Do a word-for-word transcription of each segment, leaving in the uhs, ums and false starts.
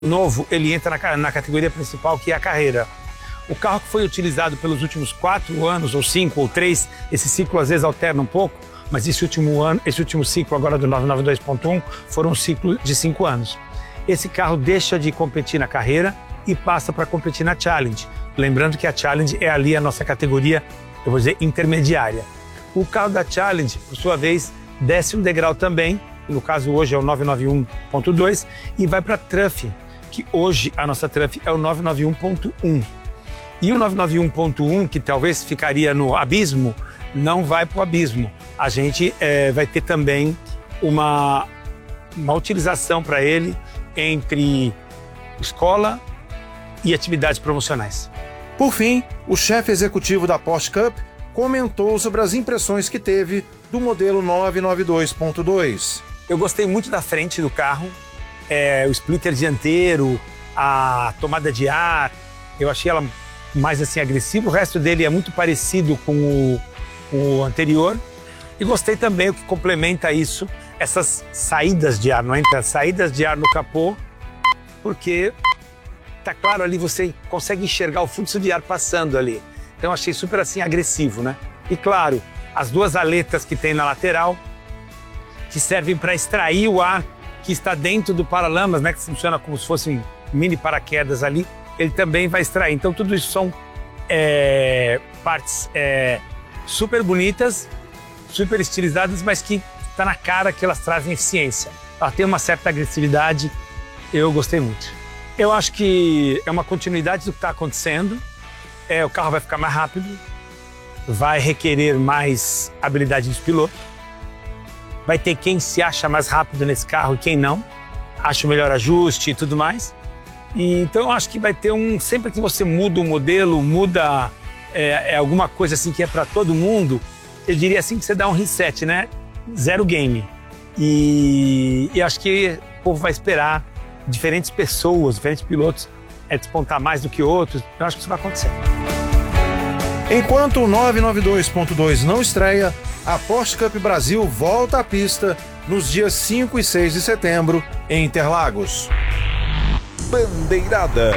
novo, ele entra na, na categoria principal, que é a carreira. O carro que foi utilizado pelos últimos quatro anos, ou cinco, ou três, esse ciclo às vezes alterna um pouco, mas esse último ano, esse último ciclo agora do novecentos e noventa e dois ponto um foram um ciclo de cinco anos. Esse carro deixa de competir na carreira e passa para competir na Challenge. Lembrando que a Challenge é ali a nossa categoria, eu vou dizer, intermediária. O carro da Challenge, por sua vez, desce um degrau também, no caso hoje é o novecentos e noventa e um ponto dois, e vai para a Truff, que hoje a nossa Truff é o novecentos e noventa e um ponto um. E o novecentos e noventa e um ponto um, que talvez ficaria no abismo, não vai para o abismo. A gente é, vai ter também uma, uma utilização para ele entre escola e atividades promocionais. Por fim, o chefe executivo da Porsche Cup comentou sobre as impressões que teve do modelo novecentos e noventa e dois ponto dois. Eu gostei muito da frente do carro, é, o splitter dianteiro, a tomada de ar, eu achei ela mais assim agressiva. O resto dele é muito parecido com o, o anterior. E gostei também o que complementa isso, essas saídas de ar, não é? As saídas de ar no capô, porque tá claro ali, você consegue enxergar o fluxo de ar passando ali. Então achei super assim agressivo, né? E claro, as duas aletas que tem na lateral, que servem para extrair o ar que está dentro do paralamas, né? Que funciona como se fossem mini paraquedas ali, ele também vai extrair. Então tudo isso são é, partes é, super bonitas, super estilizadas, mas que está na cara que elas trazem eficiência. Ela tem uma certa agressividade, eu gostei muito. Eu acho que é uma continuidade do que está acontecendo. É, o carro vai ficar mais rápido, vai requerer mais habilidade dos pilotos, vai ter quem se acha mais rápido nesse carro e quem não, acha o melhor ajuste e tudo mais. E, então eu acho que vai ter um, sempre que você muda o modelo, muda é, é alguma coisa assim que é para todo mundo, eu diria assim que você dá um reset, né? Zero game. E, e acho que o povo vai esperar diferentes pessoas, diferentes pilotos é despontar mais do que outros. Eu acho que isso vai acontecer. Enquanto o novecentos e noventa e dois ponto dois não estreia, a Porsche Cup Brasil volta à pista nos dias cinco e seis de setembro em Interlagos. Bandeirada.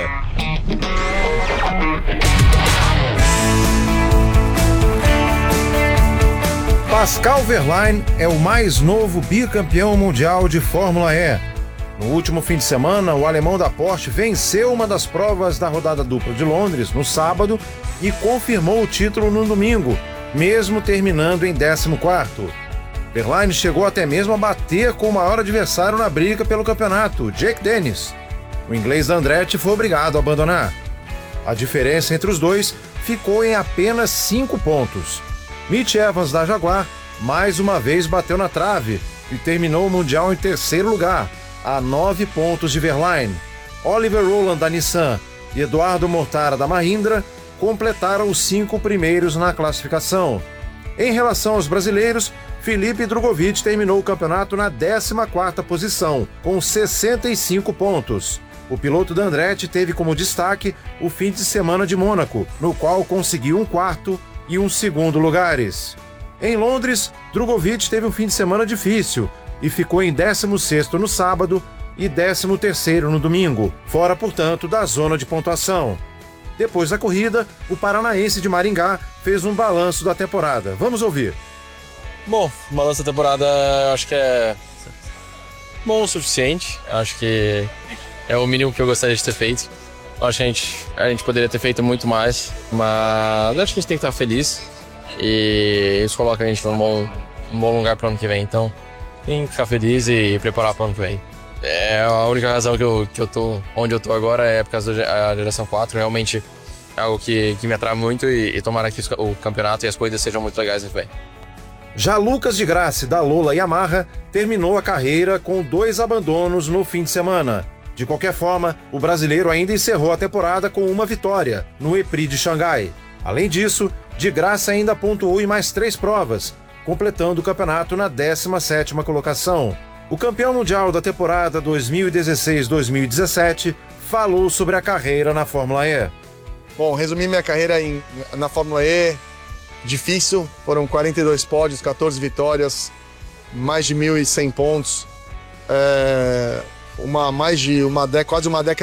Pascal Wehrlein é o mais novo bicampeão mundial de Fórmula E. No último fim de semana, o alemão da Porsche venceu uma das provas da rodada dupla de Londres no sábado e confirmou o título no domingo, mesmo terminando em décimo quarto. Wehrlein chegou até mesmo a bater com o maior adversário na briga pelo campeonato, Jake Dennis. O inglês Andretti foi obrigado a abandonar. A diferença entre os dois ficou em apenas cinco pontos. Mitch Evans da Jaguar mais uma vez bateu na trave e terminou o Mundial em terceiro lugar, a nove pontos de Wehrlein. Oliver Rowland da Nissan e Eduardo Mortara da Mahindra completaram os cinco primeiros na classificação. Em relação aos brasileiros, Felipe Drugovich terminou o campeonato na décima quarta posição, com sessenta e cinco pontos. O piloto da Andretti teve como destaque o fim de semana de Mônaco, no qual conseguiu um quarto e um segundo lugares. Em Londres, Drugovich teve um fim de semana difícil e ficou em décimo sexto no sábado e décimo terceiro no domingo, fora, portanto, da zona de pontuação. Depois da corrida, o paranaense de Maringá fez um balanço da temporada. Vamos ouvir. Bom, o balanço da temporada eu acho que é bom o suficiente. Acho que é o mínimo que eu gostaria de ter feito. Acho que a gente, a gente poderia ter feito muito mais, mas acho que a gente tem que estar feliz e isso coloca a gente num bom, num bom lugar para o ano que vem. Então, tem que ficar feliz e preparar para o ano que vem. É a única razão que eu, que eu tô onde eu tô agora é por causa da geração quatro. Realmente é algo que, que me atrai muito e, e tomara que o campeonato e as corridas sejam muito legais ano que vem. Já Lucas de Grassi, da Lola Yamaha, terminou a carreira com dois abandonos no fim de semana. De qualquer forma, o brasileiro ainda encerrou a temporada com uma vitória, no E Prix de Xangai. Além disso, de Grassi ainda pontuou em mais três provas, completando o campeonato na décima sétima colocação. O campeão mundial da temporada dois mil e dezesseis dois mil e dezessete falou sobre a carreira na Fórmula E. Bom, resumir minha carreira em, na Fórmula E, difícil, foram quarenta e dois pódios, quatorze vitórias, mais de mil e cem pontos. É... uma, mais de uma década, quase uma década